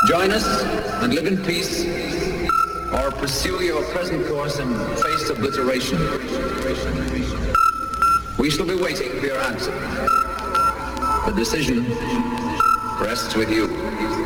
Join us and live in peace, or pursue your present course and face obliteration. We shall be waiting for your answer. The decision rests with you.